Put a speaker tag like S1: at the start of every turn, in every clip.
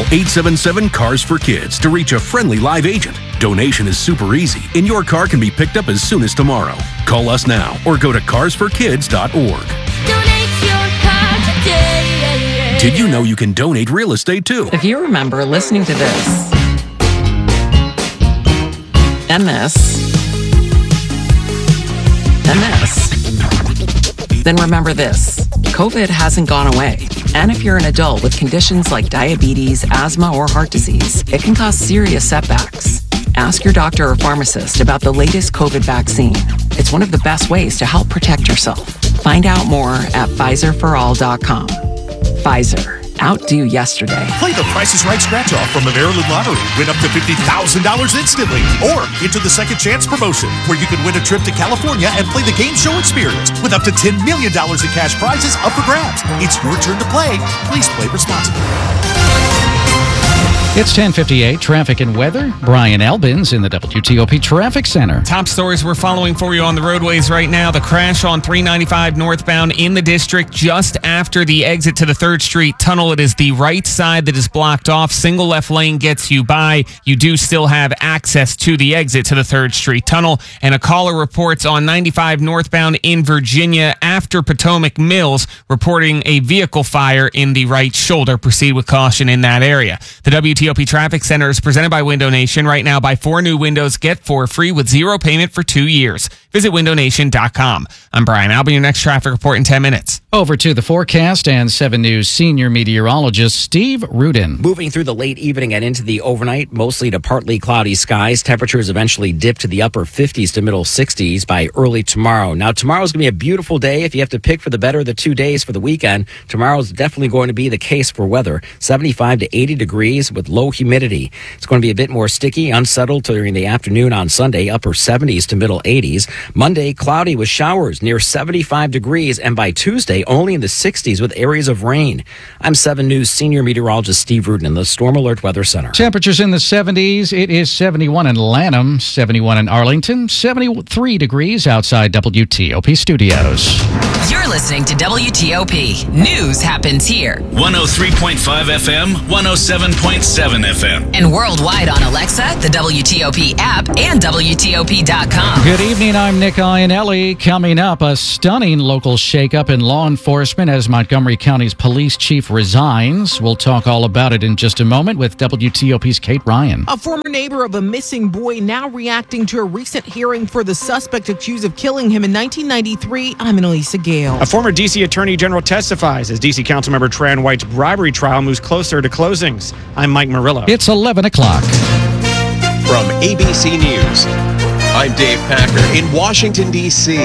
S1: 877-CARS-FOR-KIDS to reach a friendly live agent. Donation is super easy, and your car can be picked up as soon as tomorrow. Call us now or go to carsforkids.org.
S2: Donate your car today.
S1: Did you know you can donate real estate too?
S3: If you remember listening to this and this and this, then remember this. COVID hasn't gone away. And if you're an adult with conditions like diabetes, asthma, or heart disease, it can cause serious setbacks. Ask your doctor or pharmacist about the latest COVID vaccine. It's one of the best ways to help protect yourself. Find out more at PfizerForAll.com. Pfizer. Outdo yesterday.
S4: Play the Price is Right scratch-off from the Maryland Lottery. Win up to $50,000 instantly. Or enter the Second Chance promotion, where you can win a trip to California and play the game show experience with up to $10 million in cash prizes up for grabs. It's your turn to play. Please play responsibly.
S5: It's 10:58, traffic and weather. Brian Albins in the WTOP Traffic Center.
S6: Top stories we're following for you on the roadways right now. The crash on 395 northbound in the district just after the exit to the 3rd Street tunnel. It is the right side that is blocked off. Single left lane gets you by. You do still have access to the exit to the 3rd Street tunnel. And a caller reports on 95 northbound in Virginia after Potomac Mills, reporting a vehicle fire in the right shoulder. Proceed with caution in that area. The WTOP Traffic Center is presented by Window Nation. Right now, buy 4 new windows, get 4 free with 0 payment for 2 years. Visit windownation.com. I'm Brian. I'll be your next traffic report in 10 minutes.
S5: Over to the forecast and 7 News senior meteorologist Steve Rudin.
S7: Moving through the late evening and into the overnight, mostly to partly cloudy skies. Temperatures eventually dip to the upper 50s to middle 60s by early tomorrow. Now, tomorrow's going to be a beautiful day. If you have to pick for the better of the 2 days for the weekend, tomorrow's definitely going to be the case for weather. 75 to 80 degrees with low humidity. It's going to be a bit more sticky, unsettled during the afternoon on Sunday, upper 70s to middle 80s. Monday, cloudy with showers near 75 degrees, and by Tuesday, only in the 60s with areas of rain. I'm 7 News senior meteorologist Steve Rudin in the Storm Alert Weather Center.
S5: Temperatures in the 70s. It is 71 in Lanham, 71 in Arlington, 73 degrees outside WTOP studios.
S8: You're listening to WTOP. News happens here.
S9: 103.5 FM, 107.7 FM.
S8: And worldwide on Alexa, the WTOP app, and WTOP.com.
S5: Good evening, I'm Nick Iannelli. Coming up, a stunning local shakeup in law enforcement as Montgomery County's police chief resigns. We'll talk all about it in just a moment with WTOP's Kate Ryan.
S10: A former neighbor of a missing boy now reacting to a recent hearing for the suspect accused of killing him in 1993. I'm Annalisa Gale.
S11: A former D.C. Attorney General testifies as D.C. Councilmember Tran White's bribery trial moves closer to closings. I'm Mike Murillo.
S5: It's 11 o'clock.
S12: From ABC News, I'm Dave Packer in Washington, D.C.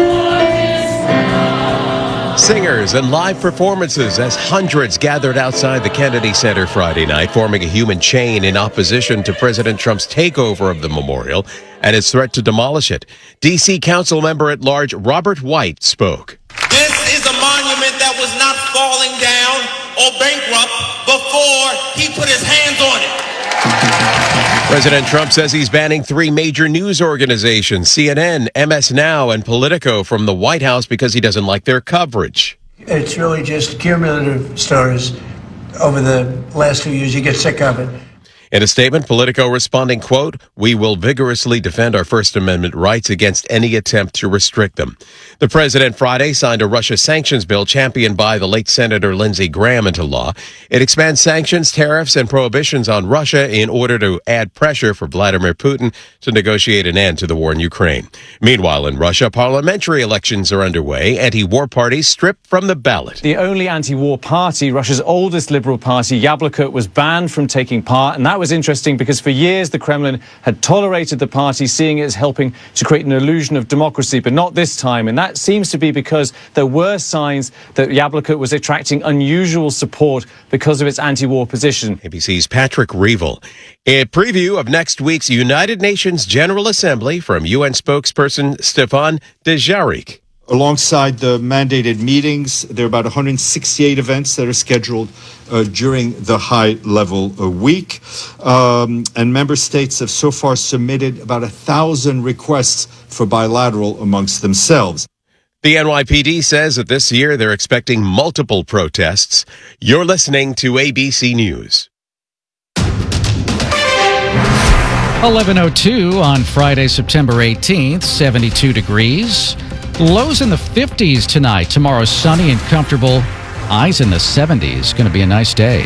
S12: Singers and live performances as hundreds gathered outside the Kennedy Center Friday night, forming a human chain in opposition to President Trump's takeover of the memorial and his threat to demolish it. D.C. Council member at large Robert White spoke.
S13: This is a monument that was not falling down or bankrupt before he put his hands on it.
S12: President Trump says he's banning 3 major news organizations, CNN, MS Now, and Politico, from the White House because he doesn't like their coverage.
S14: It's really just cumulative stories over the last few years. You get sick of it.
S12: In a statement, Politico responding, quote, "We will vigorously defend our First Amendment rights against any attempt to restrict them." The president Friday signed a Russia sanctions bill championed by the late Senator Lindsey Graham into law. It expands sanctions, tariffs, and prohibitions on Russia in order to add pressure for Vladimir Putin to negotiate an end to the war in Ukraine. Meanwhile, in Russia, parliamentary elections are underway. Anti-war parties stripped from the ballot.
S15: The only anti-war party, Russia's oldest liberal party, Yabloko, was banned from taking part, and that was interesting because for years the Kremlin had tolerated the party, seeing it as helping to create an illusion of democracy, but not this time. And that seems to be because there were signs that Yabloko was attracting unusual support because of its anti-war position.
S12: ABC's Patrick Reevell. A preview of next week's United Nations General Assembly from UN spokesperson Stefan Dujarric.
S16: Alongside the mandated meetings, there are about 168 events that are scheduled during the high-level week. And member states have so far submitted about 1,000 requests for bilateral amongst themselves.
S12: The NYPD says that this year they're expecting multiple protests. You're listening to ABC News.
S5: 11:02 on Friday, September 18th, 72 degrees. Lows in the 50s tonight. Tomorrow, sunny and comfortable. Highs in the 70s. Going to be a nice day.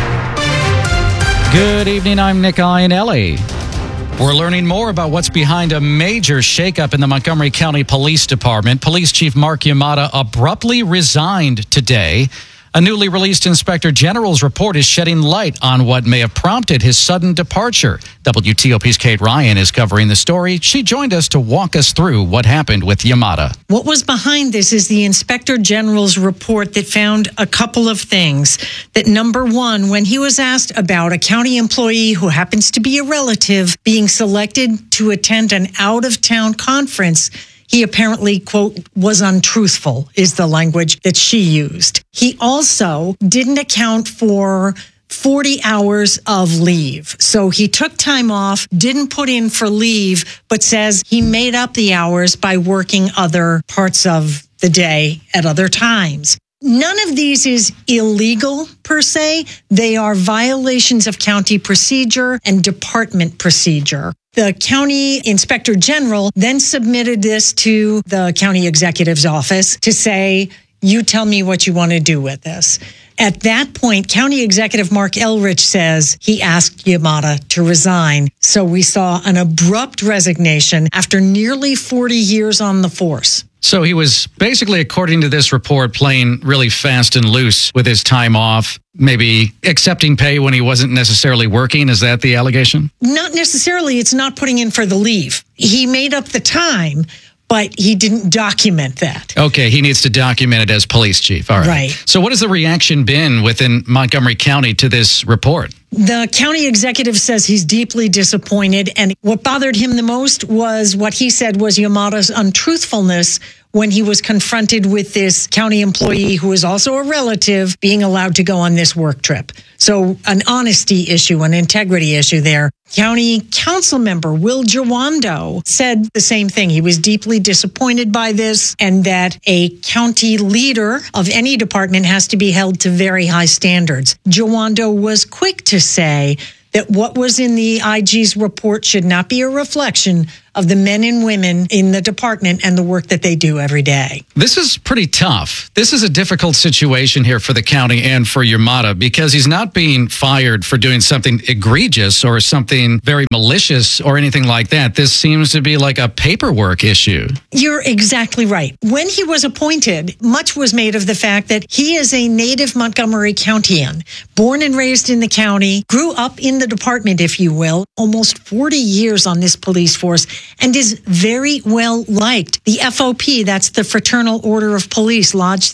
S5: Good evening. I'm Nick Iannelli. We're learning more about what's behind a major shakeup in the Montgomery County Police Department. Police Chief Mark Yamada abruptly resigned today. A newly released Inspector General's report is shedding light on what may have prompted his sudden departure. WTOP's Kate Ryan is covering the story. She joined us to walk us through what happened with Yamada.
S17: What was behind this is the Inspector General's report that found a couple of things. That number one, when he was asked about a county employee who happens to be a relative being selected to attend an out-of-town conference, he apparently, quote, was untruthful, is the language that she used. He also didn't account for 40 hours of leave. So he took time off, didn't put in for leave, but says he made up the hours by working other parts of the day at other times. None of these is illegal per se. They are violations of county procedure and department procedure. The county inspector general then submitted this to the county executive's office to say, you tell me what you want to do with this. At that point, County Executive Mark Elrich says he asked Yamada to resign. So we saw an abrupt resignation after nearly 40 years on the force.
S5: So he was basically, according to this report, playing really fast and loose with his time off, maybe accepting pay when he wasn't necessarily working. Is that the allegation?
S17: Not necessarily. It's not putting in for the leave. He made up the time, but he didn't document that.
S5: Okay, he needs to document it as police chief. All right.
S17: Right.
S5: So what has the reaction been within Montgomery County to this report?
S17: The county executive says he's deeply disappointed, and what bothered him the most was what he said was Yamada's untruthfulness when he was confronted with this county employee who is also a relative being allowed to go on this work trip. So an honesty issue, an integrity issue there. County council member Will Jawando said the same thing. He was deeply disappointed by this and that a county leader of any department has to be held to very high standards. Jawando was quick to say that what was in the IG's report should not be a reflection of the men and women in the department and the work that they do every day.
S5: This is pretty tough. This is a difficult situation here for the county and for Yamada because he's not being fired for doing something egregious or something very malicious or anything like that. This seems to be like a paperwork issue.
S17: You're exactly right. When he was appointed, much was made of the fact that he is a native Montgomery Countian, born and raised in the county, grew up in the department, if you will, almost 40 years on this police force, and is very well liked. The FOP, that's the Fraternal Order of Police, Lodge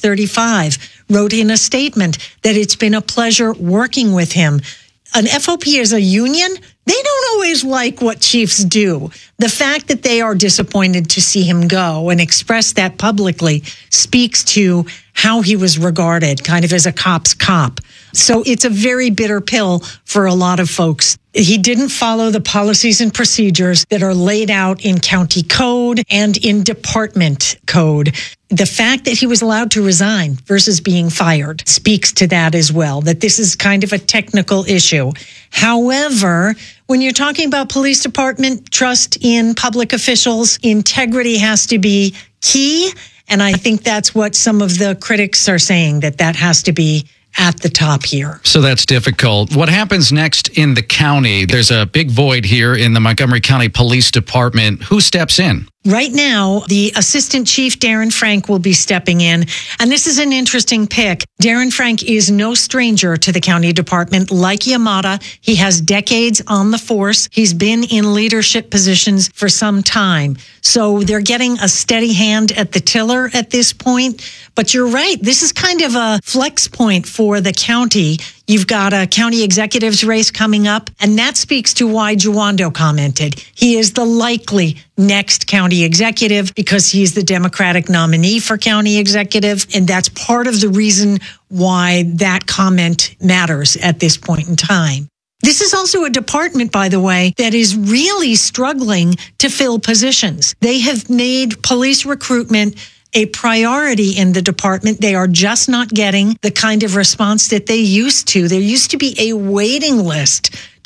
S17: 35, wrote in a statement that it's been a pleasure working with him. An FOP is a union. They don't always like what chiefs do. The fact that they are disappointed to see him go and express that publicly speaks to how he was regarded, kind of as a cop's cop. So it's a very bitter pill for a lot of folks. He didn't follow the policies and procedures that are laid out in county code and in department code. The fact that he was allowed to resign versus being fired speaks to that as well, that this is kind of a technical issue. However, when you're talking about police department trust in public officials, integrity has to be key. And I think that's what some of the critics are saying, that has to be at the top here.
S5: So that's difficult. What happens next in the county? There's a big void here in the Montgomery County Police Department. Who steps in?
S17: Right now, the Assistant Chief, Darren Frank, will be stepping in. And this is an interesting pick. Darren Frank is no stranger to the county department. Like Yamada, he has decades on the force. He's been in leadership positions for some time. So they're getting a steady hand at the tiller at this point. But you're right. This is kind of a flex point for the county. You've got a county executives race coming up, and that speaks to why Jawando commented. He is the likely next county executive because he's the Democratic nominee for county executive, and that's part of the reason why that comment matters at this point in time. This is also a department, by the way, that is really struggling to fill positions. They have made police recruitment a priority in the department. They are just not getting the kind of response that they used to. There used to be a waiting list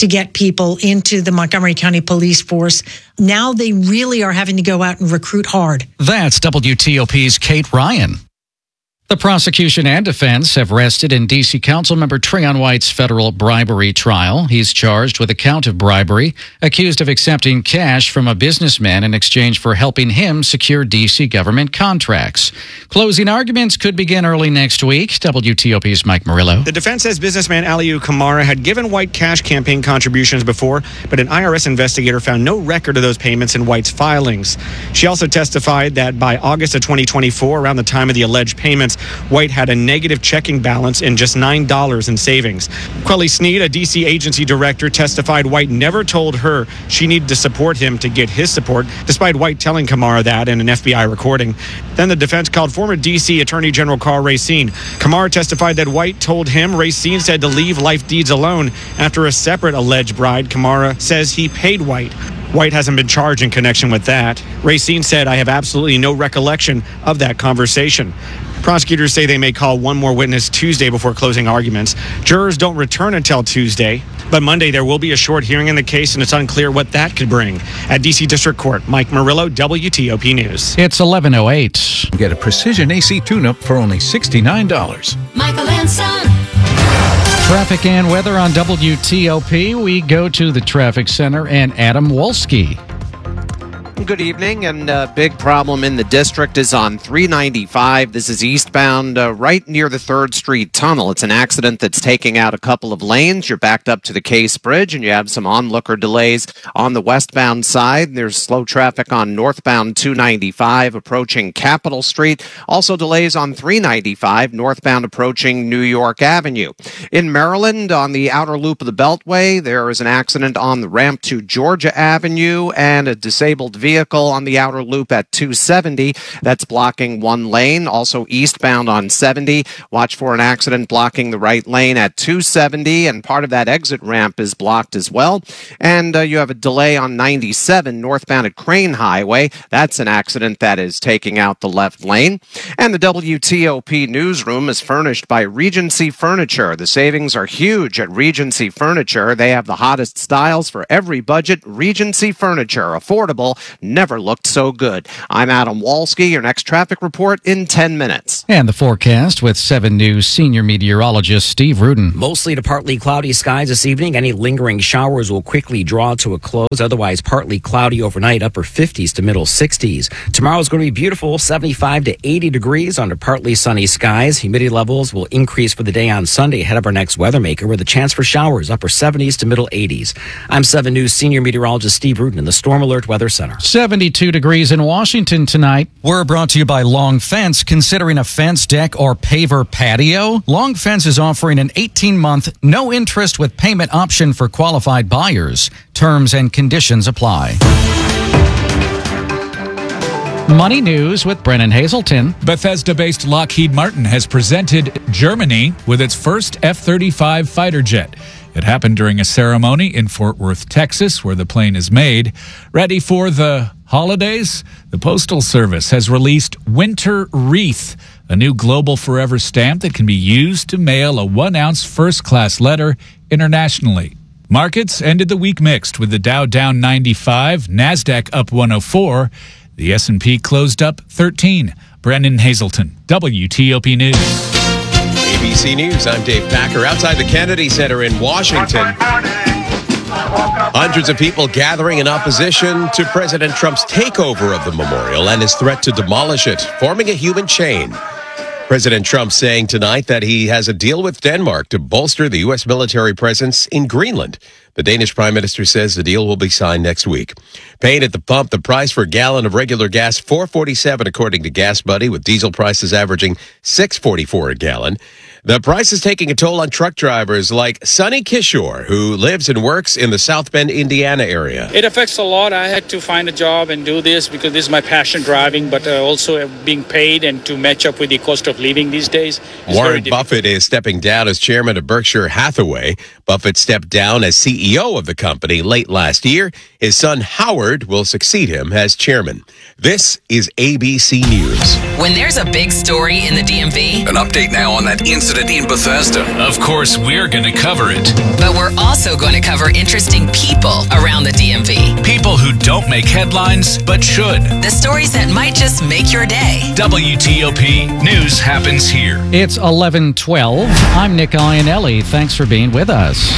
S17: to get people into the Montgomery County Police Force. Now they really are having to go out and recruit hard.
S5: That's WTOP's Kate Ryan. The prosecution and defense have rested in D.C. Councilmember Trayon White's federal bribery trial. He's charged with a count of bribery, accused of accepting cash from a businessman in exchange for helping him secure D.C. government contracts. Closing arguments could begin early next week. WTOP's Mike Murillo.
S11: The defense says businessman Aliu Kamara had given White cash campaign contributions before, but an IRS investigator found no record of those payments in White's filings. She also testified that by August of 2024, around the time of the alleged payments, White had a negative checking balance and just $9 in savings. Quelly Sneed, a D.C. agency director, testified White never told her she needed to support him to get his support, despite White telling Kamara that in an FBI recording. Then the defense called former D.C. Attorney General Karl Racine. Kamara testified that White told him Racine said to leave life deeds alone. After a separate alleged bribe, Kamara says he paid White. White hasn't been charged in connection with that. Racine said, "I have absolutely no recollection of that conversation." Prosecutors say they may call one more witness Tuesday before closing arguments. Jurors don't return until Tuesday, but Monday there will be a short hearing in the case, and it's unclear what that could bring. At D.C. District Court, Mike Murillo, WTOP News.
S5: It's 11:08.
S18: Get a precision AC tune-up for only $69.
S2: Michael and Son.
S5: Traffic and weather on WTOP. We go to the traffic center and Adam Wolski.
S19: Good evening, and a big problem in the district is on 395. This is eastbound right near the 3rd Street Tunnel. It's an accident that's taking out a couple of lanes. You're backed up to the Case Bridge, and you have some onlooker delays on the westbound side. There's slow traffic on northbound 295 approaching Capitol Street. Also delays on 395 northbound approaching New York Avenue. In Maryland, on the outer loop of the Beltway, there is an accident on the ramp to Georgia Avenue and a disabled vehicle on the outer loop at 270. That's blocking one lane. Also eastbound on 70. Watch for an accident blocking the right lane at 270, and part of that exit ramp is blocked as well. And you have a delay on 97 northbound at Crane Highway. That's an accident that is taking out the left lane. And the WTOP newsroom is furnished by Regency Furniture. The savings are huge at Regency Furniture. They have the hottest styles for every budget. Regency Furniture, affordable, never looked so good. I'm Adam Wolski. Your next traffic report in 10 minutes.
S5: And the forecast with 7 News senior meteorologist Steve Rudin.
S7: Mostly to partly cloudy skies this evening. Any lingering showers will quickly draw to a close. Otherwise, partly cloudy overnight, upper 50s to middle 60s. Tomorrow's going to be beautiful, 75 to 80 degrees under partly sunny skies. Humidity levels will increase for the day on Sunday ahead of our next weather maker with a chance for showers, upper 70s to middle 80s. I'm 7 News senior meteorologist Steve Rudin in the Storm Alert Weather Center.
S5: 72 degrees in Washington tonight. We're brought to you by Long Fence. Considering a fence, deck, or paver patio? Long Fence is offering an 18-month, no-interest with payment option for qualified buyers. Terms and conditions apply. Money News with Brennan Hazelton.
S20: Bethesda-based Lockheed Martin has presented Germany with its first F-35 fighter jet. It happened during a ceremony in Fort Worth, Texas, where the plane is made. Ready for the holidays? The Postal Service has released Winter Wreath, a new global forever stamp that can be used to mail a 1-ounce first-class letter internationally. Markets ended the week mixed, with the Dow down 95, NASDAQ up 104. The S&P closed up 13. Brennan Hazelton, WTOP News.
S12: ABC News, I'm Dave Packer. Outside the Kennedy Center in Washington, hundreds of people gathering in opposition to President Trump's takeover of the memorial and his threat to demolish it, forming a human chain. President Trump saying tonight that he has a deal with Denmark to bolster the U.S. military presence in Greenland. The Danish prime minister says the deal will be signed next week. Paying at the pump, the price for a gallon of regular gas, $4.47 according to Gas Buddy, with diesel prices averaging $6.44 a gallon. The price is taking a toll on truck drivers like Sonny Kishore, who lives and works in the South Bend, Indiana area.
S21: It affects a lot. I had to find a job and do this because this is my passion, driving, but also being paid and to match up with the cost of living these days.
S12: Warren Buffett is stepping down as chairman of Berkshire Hathaway. Buffett stepped down as CEO CEO of the company late last year. His son Howard will succeed him as chairman. This is ABC News.
S8: When there's a big story in the DMV,
S9: An update now on that incident in Bethesda. Of course, we're going to cover it.
S8: but we're also going to cover interesting people around the DMV.
S9: People who don't make headlines, but should.
S8: The stories that might just make your day.
S9: WTOP News happens here.
S5: It's 11:12. I'm Nick Iannelli. Thanks for being with us.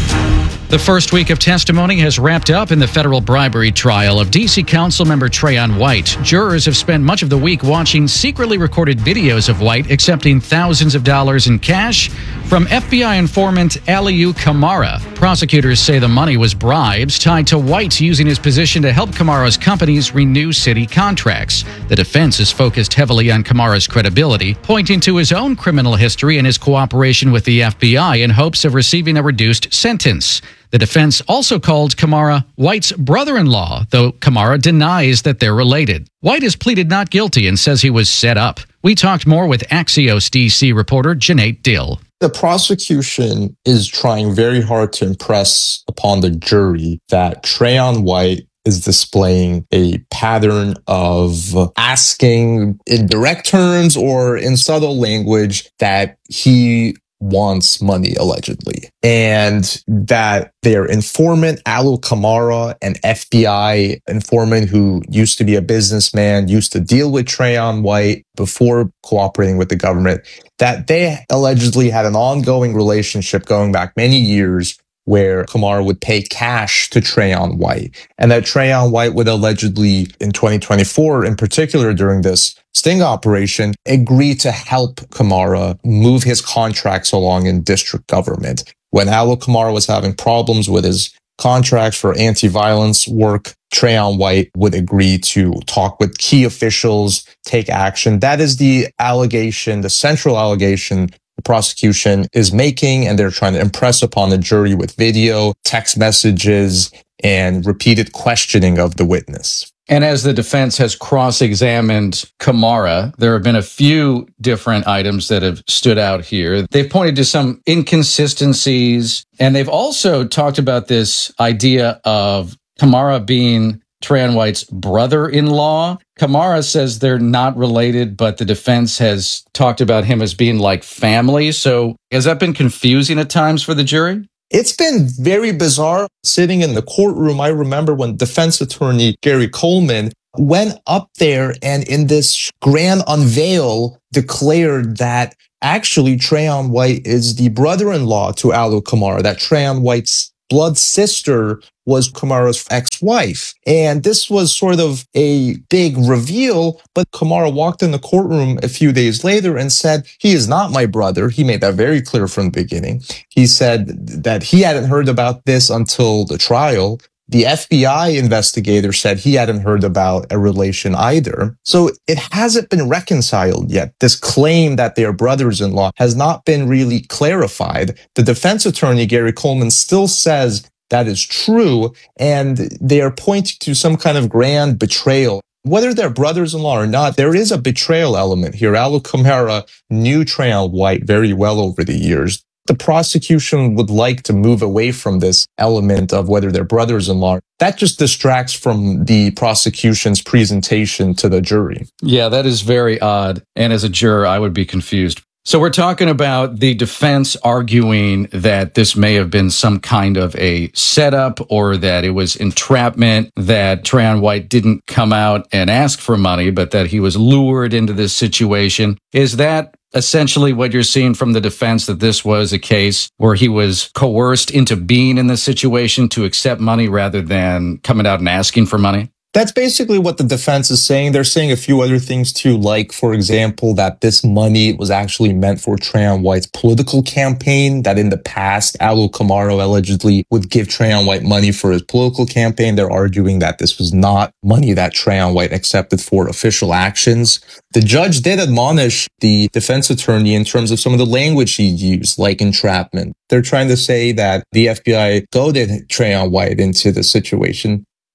S5: The first week of testimony has wrapped up in the federal bribery trial of D.C. Councilmember Trayon White. Jurors have spent much of the week watching secretly recorded videos of White accepting thousands of dollars in cash from FBI informant Aliu Kamara. Prosecutors say the money was bribes tied to White using his position to help Kamara's companies renew city contracts. The defense is focused heavily on Kamara's credibility, pointing to his own criminal history and his cooperation with the FBI in hopes of receiving a reduced sentence. The defense also called Kamara White's brother-in-law, though Kamara denies that they're related. White has pleaded not guilty and says he was set up. We talked more with Axios DC reporter Janae Dill.
S1: The prosecution is trying very hard to impress upon the jury that Trayon White is displaying a pattern of asking in direct terms or in subtle language that he wants money, allegedly, and that their informant, Aliu Kamara, an FBI informant who used to be a businessman, used to deal with Trayon White before cooperating with the government, that they allegedly had an ongoing relationship going back many years where Kamara would pay cash to Trayon White, and that Trayon White would allegedly, in 2024, in particular during this sting operation, agree to help Kamara move his contracts along in district government. When Aliu Kamara was having problems with his contracts for anti-violence work, Trayon White would agree to talk with key officials, take action. That is the allegation, the central allegation the prosecution is making, and they're trying to impress upon the jury with video, text messages, and repeated questioning of the witness.
S5: And as the defense has cross-examined Kamara, there have been a few different items that have stood out here. They've pointed to some inconsistencies, and they've also talked about this idea of Kamara being Trayon White's brother-in-law. Kamara says they're not related, but the defense has talked about him as being like family. So has that been confusing at times for the jury?
S1: It's been very bizarre. Sitting in the courtroom, I remember when defense attorney Gary Coleman went up there and in this grand unveil declared that actually Trayon White is the brother-in-law to Aliu Kamara, that Trayon White's blood sister was Kamara's ex-wife. And this was sort of a big reveal, but Kamara walked in the courtroom a few days later and said, he is not my brother. He made that very clear from the beginning. He said that he hadn't heard about this until the trial. The FBI investigator said he hadn't heard about a relation either. So it hasn't been reconciled yet. This claim that they're brothers-in-law has not been really clarified. The defense attorney, Gary Coleman, still says that is true, and they are pointing to some kind of grand betrayal. Whether they're brothers-in-law or not, there is a betrayal element here. Aliu Kamara knew Trayon White very well over the years. The prosecution would like to move away from this element of whether they're brothers-in-law. That just distracts from the prosecution's presentation to the jury.
S5: Yeah, that is very odd. And as a juror, I would be confused. So we're talking about the defense arguing that this may have been some kind of a setup or that it was entrapment, that Trayon White didn't come out and ask for money, but that he was lured into this situation. Is that essentially what you're seeing from the defense, that this was a case where he was coerced into being in this situation to accept money rather than coming out and asking for money?
S1: That's basically what the defense is saying. They're saying a few other things too, like, for example, that this money was actually meant for Trayon White's political campaign, that in the past, Aliu Kamara allegedly would give Trayon White money for his political campaign. They're arguing that this was not money that Trayon White accepted for official actions. The judge did admonish the defense attorney in terms of some of the language he used, like entrapment. They're trying to say that the FBI goaded Trayon White into the situation.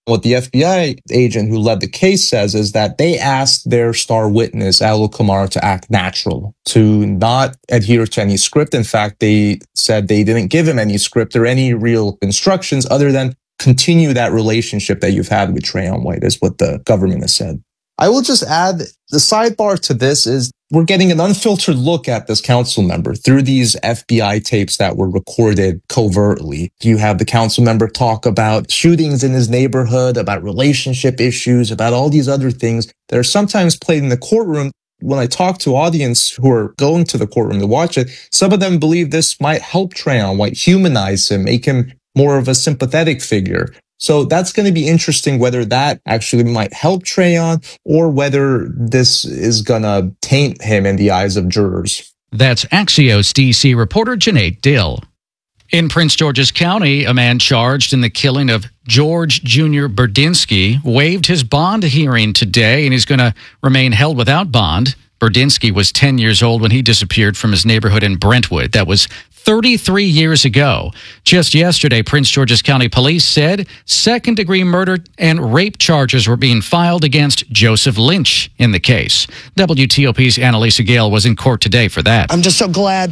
S1: What the FBI agent who led the case says is that they asked their star witness, Alua Kamara, to act natural, to not adhere to any script. In fact, they said they didn't give him any script or any real instructions other than continue that relationship that you've had with Trayon White, is what the government has said. I will just add, the sidebar to this is we're getting an unfiltered look at this council member through these FBI tapes that were recorded covertly. You have the council member talk about shootings in his neighborhood, about relationship issues, about all these other things that are sometimes played in the courtroom. When I talk to audience who are going to the courtroom to watch it, some of them believe this might help Trayon White, humanize him, make him more of a sympathetic figure. So that's going to be interesting whether that actually might help Trayon or whether this is going to taint him in the eyes of jurors.
S5: That's Axios DC reporter Janae Dill. In Prince George's County, a man charged in the killing of George Jr. Burdinsky waived his bond hearing today, and he's going to remain held without bond. Burdinsky was 10 years old when he disappeared from his neighborhood in Brentwood. That was 33 years ago. Just yesterday, Prince George's County Police said second-degree murder and rape charges were being filed against Joseph Lynch in the case. WTOP's Annalisa Gale was in court today for that.
S3: I'm just so glad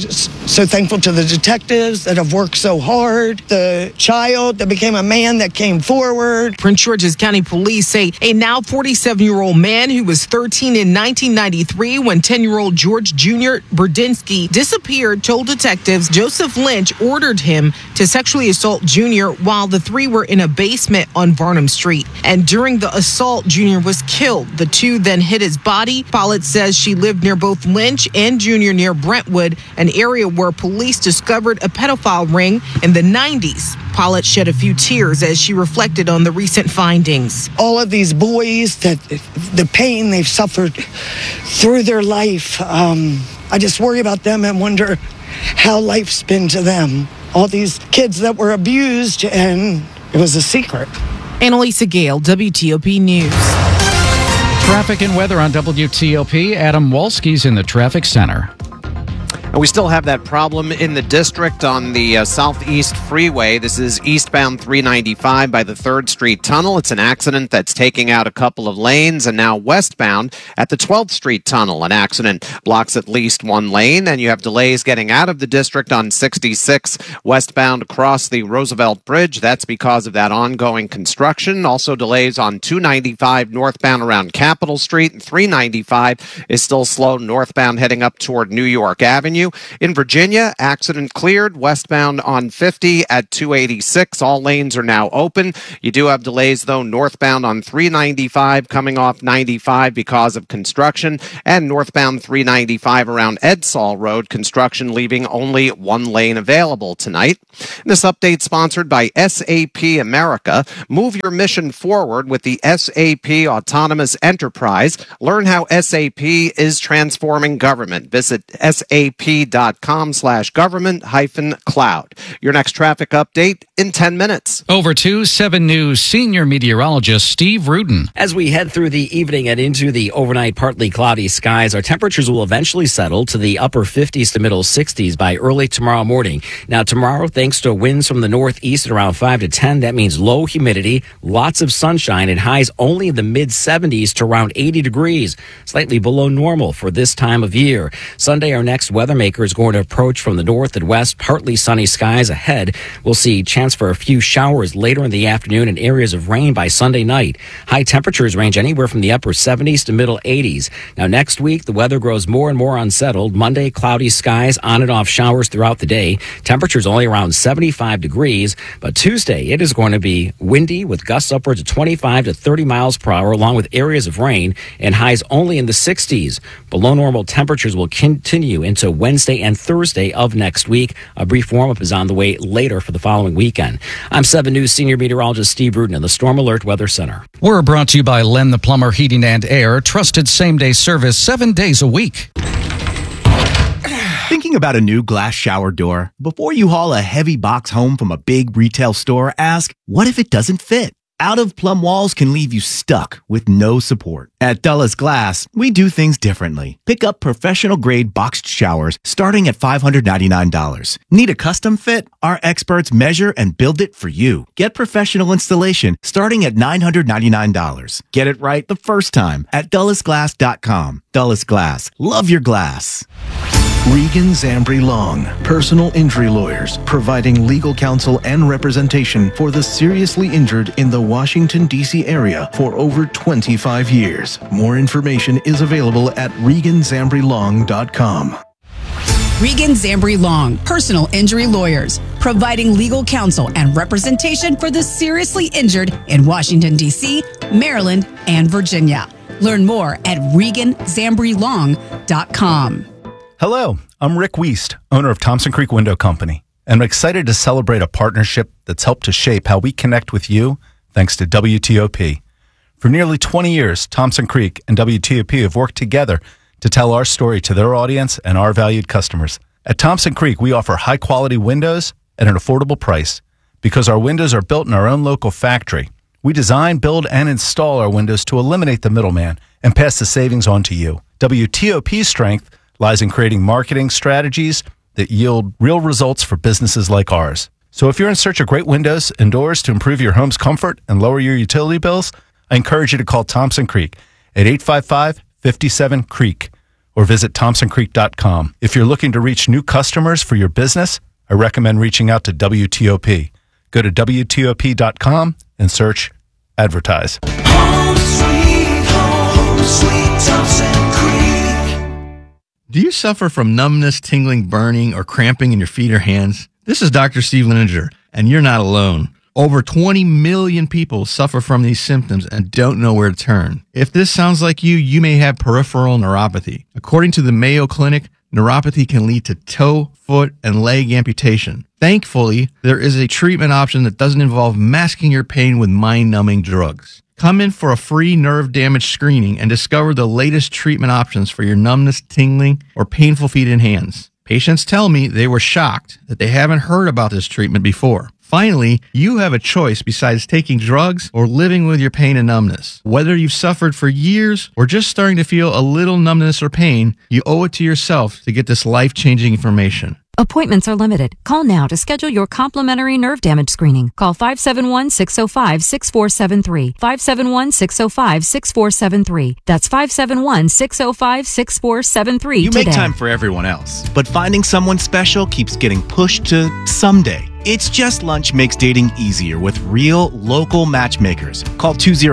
S3: so thankful to the detectives that have worked so hard, the child that became a man that came forward.
S10: Prince George's County Police say a now 47-year-old man who was 13 in 1993 when 10-year-old George Jr. Burdinsky disappeared told detectives Joseph Lynch ordered him to sexually assault Jr. while the three were in a basement on Varnum Street. And during the assault, Jr. was killed. The two then hid his body. Pollitt says she lived near both Lynch and Jr. near Brentwood, an area where police discovered a pedophile ring in the 90s. Pollitt shed a few tears as she reflected on the recent findings.
S3: All of these boys, the pain they've suffered through their life, I just worry about them and wonder how life's been to them. All these kids that were abused, and it was a secret.
S10: Annalisa Gale, WTOP News.
S5: Traffic and weather on WTOP. Adam Walski's in the traffic center.
S19: And we still have that problem in the district on the Southeast Freeway. This is eastbound 395 by the 3rd Street Tunnel. It's an accident that's taking out a couple of lanes. And now westbound at the 12th Street Tunnel, an accident blocks at least one lane. And you have delays getting out of the district on 66 westbound across the Roosevelt Bridge. That's because of that ongoing construction. Also delays on 295 northbound around Capitol Street. And 395 is still slow northbound heading up toward New York Avenue. In Virginia, accident cleared westbound on 50 at 286. All lanes are now open. You do have delays, though, northbound on 395 coming off 95 because of construction, and northbound 395 around Edsall Road, construction leaving only one lane available tonight. This update sponsored by SAP America. Move your mission forward with the SAP Autonomous Enterprise. Learn how SAP is transforming government. Visit sap.com/government-cloud. Your next traffic update in 10 minutes.
S5: Over to 7 News senior meteorologist Steve Rudin.
S7: As we head through the evening and into the overnight partly cloudy skies, our temperatures will eventually settle to the upper 50s to middle 60s by early tomorrow morning. Now, tomorrow, thanks to winds from the northeast at around 5 to 10, that means low humidity, lots of sunshine, and highs only in the mid-70s to around 80 degrees, slightly below normal for this time of year. Sunday, our next weather maker is going to approach from the north and west, partly sunny skies ahead. We'll see chance for a few showers later in the afternoon and areas of rain by Sunday night. High temperatures range anywhere from the upper 70s to middle 80s. Now, next week, the weather grows more and more unsettled. Monday, cloudy skies, on and off showers throughout the day. Temperatures only around 75 degrees. But Tuesday, it is going to be windy with gusts upwards of 25 to 30 miles per hour, along with areas of rain, and highs only in the 60s. Below normal temperatures will continue into Wednesday and Thursday of next week. A brief warm-up is on the way later for the following weekend. I'm 7 News senior meteorologist Steve Rudin in the Storm Alert Weather Center.
S5: We're brought to you by Len the Plumber Heating and Air. Trusted same-day service 7 days a week.
S22: Thinking about a new glass shower door? Before you haul a heavy box home from a big retail store, ask, what if it doesn't fit? Out-of-plumb walls can leave you stuck with no support. At Dulles Glass, we do things differently. Pick up professional-grade boxed showers starting at $599. Need a custom fit? Our experts measure and build it for you. Get professional installation starting at $999. Get it right the first time at DullesGlass.com. Dulles Glass. Love your glass.
S4: Regan Zambri Long, personal injury lawyers, providing legal counsel and representation for the seriously injured in the Washington, D.C. area for over 25 years. More information is available at reganzambrilong.com.
S8: Regan Zambri Long, personal injury lawyers, providing legal counsel and representation for the seriously injured in Washington, D.C., Maryland, and Virginia. Learn more at reganzambrilong.com.
S6: Hello, I'm Rick Wiest, owner of Thompson Creek Window Company, and I'm excited to celebrate a partnership that's helped to shape how we connect with you thanks to WTOP. For nearly 20 years, Thompson Creek and WTOP have worked together to tell our story to their audience and our valued customers. At Thompson Creek, we offer high-quality windows at an affordable price. Because our windows are built in our own local factory, we design, build, and install our windows to eliminate the middleman and pass the savings on to you. WTOP's strength lies in creating marketing strategies that yield real results for businesses like ours. So if you're in search of great windows and doors to improve your home's comfort and lower your utility bills, I encourage you to call Thompson Creek at 855-57-CREEK or visit thompsoncreek.com. If you're looking to reach new customers for your business, I recommend reaching out to WTOP. Go to WTOP.com and search Advertise.
S23: Home sweet Thompson Creek.
S24: Do you suffer from numbness, tingling, burning, or cramping in your feet or hands? This is Dr. Steve Lininger, and you're not alone. Over 20 million people suffer from these symptoms and don't know where to turn. If this sounds like you may have peripheral neuropathy. According to the Mayo Clinic, neuropathy can lead to toe, foot, and leg amputation. Thankfully, there is a treatment option that doesn't involve masking your pain with mind-numbing drugs. Come in for a free nerve damage screening and discover the latest treatment options for your numbness, tingling, or painful feet and hands. Patients tell me they were shocked that they haven't heard about this treatment before. Finally, you have a choice besides taking drugs or living with your pain and numbness. Whether you've suffered for years or just starting to feel a little numbness or pain, you owe it to yourself to get this life-changing information.
S25: Appointments are limited. Call now to schedule your complimentary nerve damage screening. Call 571-605-6473. 571-605-6473. That's 571-605-6473
S22: You make time for everyone else, but finding someone special keeps getting pushed to someday. It's Just Lunch makes dating easier with real, local matchmakers. Call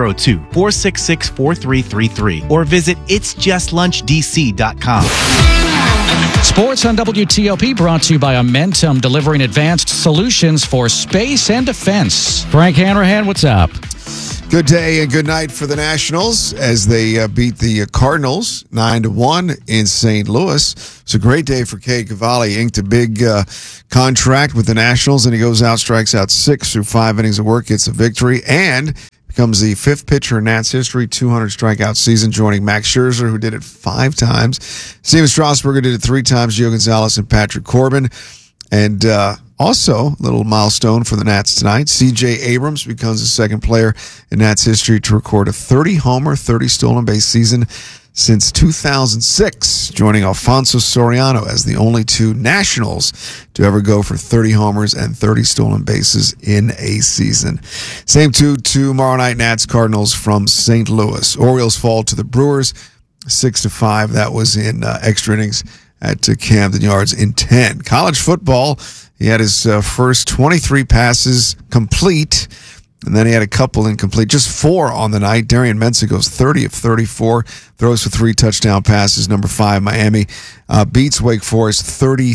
S22: 202-466-4333 or visit itsjustlunchdc.com.
S5: Sports on WTOP brought to you by Amentum, delivering advanced solutions for space and defense. Frank Hanrahan, what's up?
S26: Good day and good night for the Nationals as they beat the Cardinals 9-1 in St. Louis. It's a great day for Cade Cavalli. Inked a big contract with the Nationals, and he goes out, strikes out 6 through 5 innings of work, gets a victory, and becomes the 5th pitcher in Nats history, 200 strikeout season, joining Max Scherzer, who did it 5 times. Steven Strasburger did it 3 times, Gio Gonzalez and Patrick Corbin. And also, a little milestone for the Nats tonight. C.J. Abrams becomes the second player in Nats history to record a 30-homer, 30 stolen base season since 2006, joining Alfonso Soriano as the only 2 Nationals to ever go for 30 homers and 30 stolen bases in a season. Same tomorrow night, Nats Cardinals from St. Louis. Orioles fall to the Brewers 6-5. That was in extra innings at Camden Yards in 10. College football, he had his first 23 passes complete, and then he had a couple incomplete, just 4 on the night. Darian Mensah goes 30 of 34, throws for 3 touchdown passes. Number 5, Miami beats Wake Forest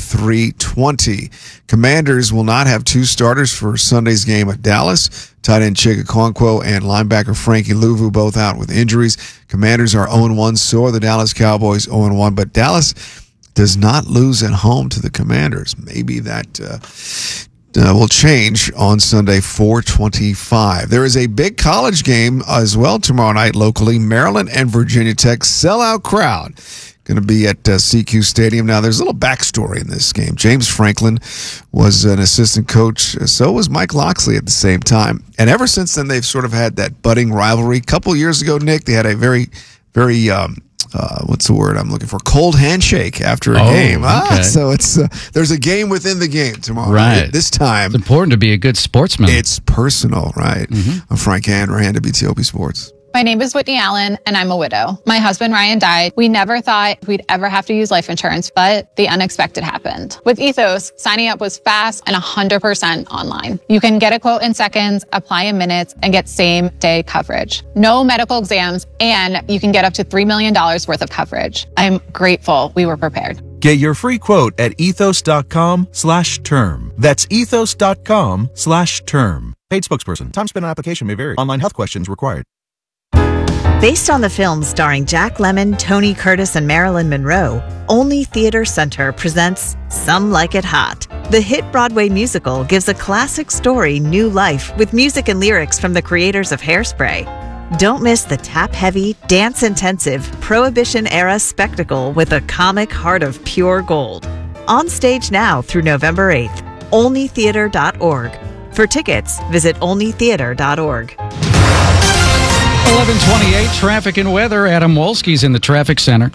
S26: 33-20. Commanders will not have 2 starters for Sunday's game at Dallas. Tight end Chig Okonkwo and linebacker Frankie Louvu both out with injuries. Commanders are 0-1, so are the Dallas Cowboys 0-1, but Dallas does not lose at home to the Commanders. Maybe that will change on Sunday, 4:25. There is a big college game as well tomorrow night locally. Maryland and Virginia Tech, sellout crowd. Going to be at CQ Stadium. Now, there's a little backstory in this game. James Franklin was an assistant coach. So was Mike Locksley at the same time. And ever since then, they've sort of had that budding rivalry. A couple years ago, Nick, they had a very very what's the word I'm looking for? Cold handshake after a game.
S5: Okay.
S26: So it's there's a game within the game tomorrow.
S5: Right.
S26: This time,
S5: It's important to be a good sportsman.
S26: it's personal, right? I'm Frank Hanrahan, WTOP Sports.
S11: My name is Whitney Allen, and I'm a widow. My husband, Ryan, died. We never thought we'd ever have to use life insurance, but the unexpected happened. With Ethos, signing up was fast and 100% online. You can get a quote in seconds, apply in minutes, and get same-day coverage. No medical exams, and you can get up to $3 million worth of coverage. I'm grateful we were prepared.
S13: Get your free quote at ethos.com/term. That's ethos.com/term. Paid spokesperson. Time spent on application may vary. Online health questions required.
S14: Based on the film starring Jack Lemmon, Tony Curtis, and Marilyn Monroe, Only Theater Center presents Some Like It Hot. The hit Broadway musical gives a classic story new life with music and lyrics from the creators of Hairspray. Don't miss the tap-heavy, dance-intensive, Prohibition-era spectacle with a comic heart of pure gold. On stage now through November 8th. OnlyTheater.org. For tickets, visit OnlyTheater.org.
S5: 11:28, traffic and weather. Adam Wolski's in the traffic center.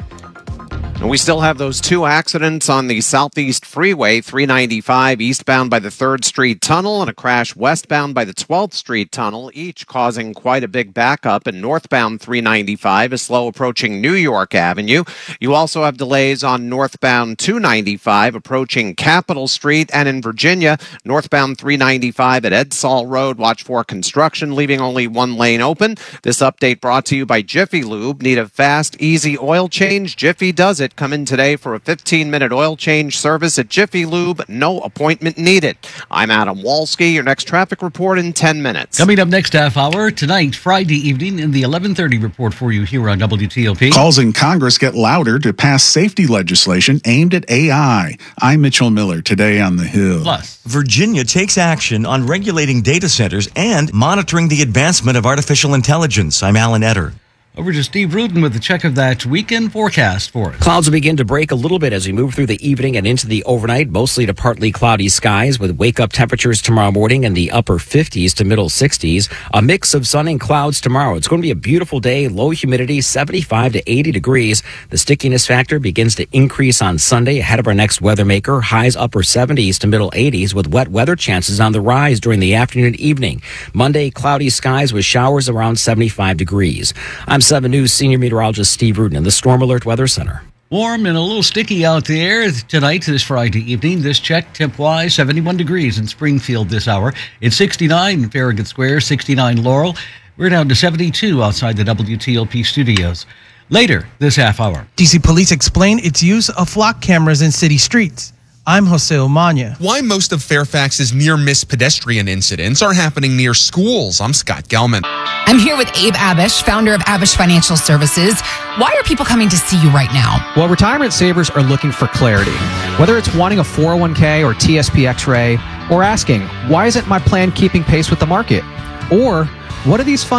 S19: And we still have those two accidents on the Southeast Freeway, 395 eastbound by the 3rd Street Tunnel and a crash westbound by the 12th Street Tunnel, each causing quite a big backup. And northbound 395 is slow approaching New York Avenue. You also have delays on northbound 295 approaching Capitol Street, and in Virginia, northbound 395 at Edsall Road. Watch for construction, leaving only one lane open. This update brought to you by Jiffy Lube. Need a fast, easy oil change? Jiffy does it. Come in today for a 15-minute oil change service at Jiffy Lube. No appointment needed. I'm Adam Wolski. Your next traffic report in 10 minutes.
S15: Coming up next half hour, tonight, Friday evening, in the 11:30 report for you here on WTOP.
S16: Calls in Congress get louder to pass safety legislation aimed at AI. I'm Mitchell Miller, today on the Hill.
S15: Plus,
S17: Virginia takes action on regulating data centers and monitoring the advancement of artificial intelligence. I'm Alan Etter.
S15: over to Steve Rudin with a check of that weekend forecast for us.
S7: Clouds will begin to break a little bit as we move through the evening and into the overnight, mostly to partly cloudy skies with wake-up temperatures tomorrow morning in the upper 50s to middle 60s. A mix of sun and clouds tomorrow. It's going to be a beautiful day, low humidity, 75 to 80 degrees. The stickiness factor begins to increase on Sunday ahead of our next weather maker. Highs upper 70s to middle 80s with wet weather chances on the rise during the afternoon and evening. Monday, cloudy skies with showers around 75 degrees. I'm 7 News senior meteorologist Steve Rudin in the Storm Alert Weather Center.
S15: Warm and a little sticky out there tonight, this Friday evening. This check, temp-wise, 71 degrees in Springfield this hour. It's 69 in Farragut Square, 69 Laurel. We're down to 72 outside the WTOP studios. Later this half hour.
S27: DC Police explain its use of flock cameras in city streets. I'm Jose Omania.
S28: Why most of Fairfax's near-miss pedestrian incidents are happening near schools. I'm Scott Gelman.
S8: I'm here with Abe Abish, founder of Abish Financial Services. Why are people coming to see you right now?
S29: Well, retirement savers are looking for clarity. Whether it's wanting a 401k or TSP X-ray, or asking, why isn't my plan keeping pace with the market? Or, what do these funds